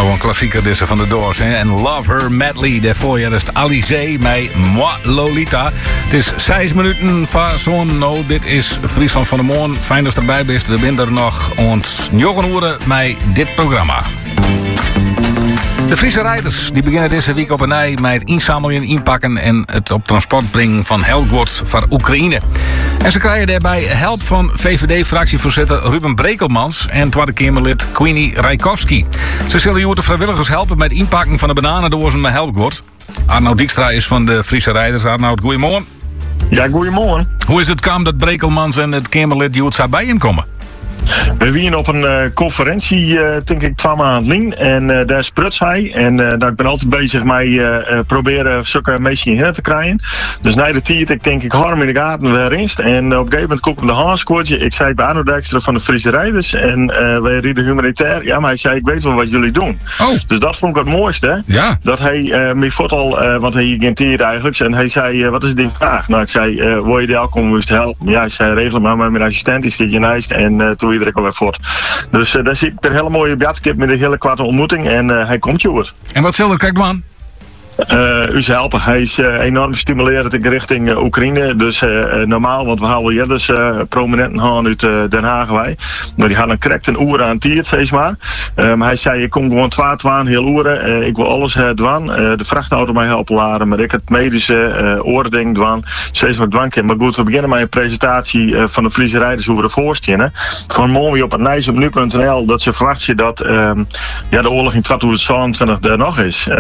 Toch een klassieker deze van de Doors. Hè? En Love Her Madly. Daarvoor is het Alizé met Moi Lolita. Het is 6 minuten van zo'n. Nou, dit is Friesland van de Moon. Fijn dat je erbij bent. We zijn er nog ons 9 uur met dit programma. De Friese rijders die beginnen deze week op een ei met het inzamelen, inpakken en het op transport brengen van helgoed van Oekraïne. En ze krijgen daarbij help van VVD-fractievoorzitter Ruben Brekelmans en Tweede Kamerlid Queenie Rijkowski. Ze zullen jou de vrijwilligers helpen met het inpakken van de bananendozen met helgoed. Arnoud Dijkstra is van de Friese rijders. Arnoud, goeiemorgen. Ja, goeiemorgen. Hoe is het kwam dat Brekelmans en het Kamerlid Joetsa bij hem komen? We waren op een conferentie, denk ik, 2 maanden lang. En daar spruts hij. En ik ben altijd bezig met proberen zulke mensen hierheen te krijgen. Dus na de tijd, ik denk, ik hou hem in de gaten weer eens. En op een gegeven moment kom ik op de handskoortje. Ik zei bij Arno Dijkstra van de Friese Rijders. En wij rieden humanitair. Ja, maar hij zei, ik weet wel wat jullie doen. Oh. Dus dat vond ik het mooiste. Ja. Dat hij me al, want hij genteerde eigenlijk. En hij zei, wat is die vraag? Nou, ik zei, wil je de alcohol moest helpen? Ja, hij zei, regel maar met mijn assistent. Die zit je naast. En toen iedereen alweer voort. Dus daar zie ik een hele mooie bjatskip met een hele kwarte ontmoeting. En hij komt joer. En wat zal er krijgt man? U helpen. Hij is enorm stimulerend in richting Oekraïne. Dus normaal, want we halen eerder prominenten gaan uit Den Haag wij. Maar die gaan dan correct een uur aan het steeds maar. Hij zei, ik kom gewoon 12 heel uren. Ik wil alles doen. De vrachtauto mij helpen laren, maar ik het medische oording doen. Steeds wat dwanken. Maar goed, we beginnen met een presentatie van de Friese rijders hoe we ervoor staan. Van mooi op het nijs op nu.nl dat ze verwachten dat de oorlog in 2022 er nog is.